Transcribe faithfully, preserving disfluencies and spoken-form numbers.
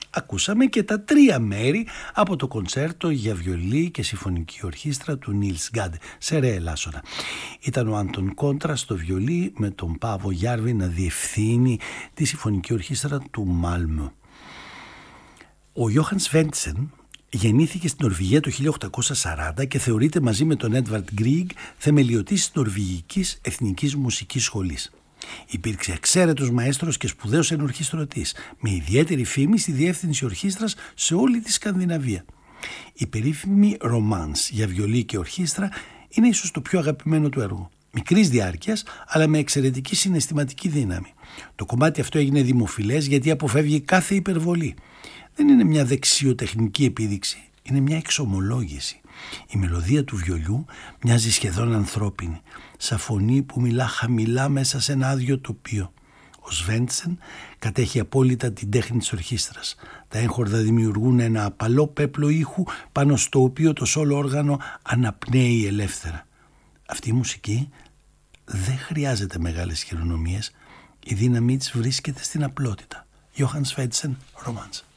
ακούσαμε και τα τρία μέρη από το κονσέρτο για βιολί και συμφωνική ορχήστρα του Νίλς Γκάντε σε ρε ελάσσονα. Ήταν ο Άντων Κόντρα στο βιολί με τον Πάβο Γιάρβι να διευθύνει τη συμφωνική ορχήστρα του Μάλμö. Ο Γιώχαν Σβέντσεν γεννήθηκε στην Νορβηγία το χίλια οκτακόσια σαράντα και θεωρείται μαζί με τον Έντβαρντ Γκρίγκ θεμελιωτής της Νορβηγικής Εθνικής Μουσικής Σχολής. Υπήρξε εξαίρετος μαέστρος και σπουδαίος ενορχιστρωτής, με ιδιαίτερη φήμη στη διεύθυνση ορχήστρας σε όλη τη Σκανδιναβία. Η περίφημη Romance για βιολί και ορχήστρα είναι ίσως το πιο αγαπημένο του έργο. Μικρής διάρκειας, αλλά με εξαιρετική συναισθηματική δύναμη. Το κομμάτι αυτό έγινε δημοφιλές γιατί αποφεύγει κάθε υπερβολή. Δεν είναι μια δεξιοτεχνική επίδειξη, είναι μια εξομολόγηση. Η μελωδία του βιολιού μοιάζει σχεδόν ανθρώπινη, σαν φωνή που μιλά χαμηλά μέσα σε ένα άδειο τοπίο. Ο Σβέντσεν κατέχει απόλυτα την τέχνη της ορχήστρας. Τα έγχορδα δημιουργούν ένα απαλό πέπλο ήχου πάνω στο οποίο το σόλο όργανο αναπνέει ελεύθερα. Αυτή η μουσική δεν χρειάζεται μεγάλες χειρονομίες, η δύναμή της βρίσκεται στην απλότητα. Johann Svendsen, Romance.